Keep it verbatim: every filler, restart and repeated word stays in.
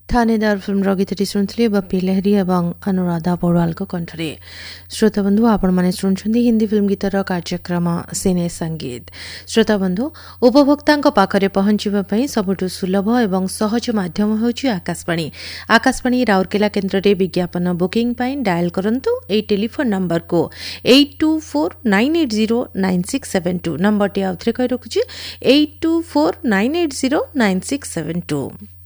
थानेदार फिल्म गीतटी शुणुले बप्पी लहरी एवं अनुराधा पौड़वाल कंठरे। श्रोता बंधु आपण माने शुणुछंती हिंदी फिल्म गीतर कार्यक्रम सिने संगीत। श्रोता बंधु उपभोक्तांक पाखरे पहुंचीबा पई सबुठु सुलभ एवं सहज माध्यम होउची आकाशवाणी। आकाशवाणी राउरकेला केन्द्र रे विज्ञापन बुकिंग पई डायल करंतु ए टेलीफोन नंबर को eight to four nine eight zero nine six seven to number T आउथरे कहि रखुची eight to four nine eight zero nine six seven to.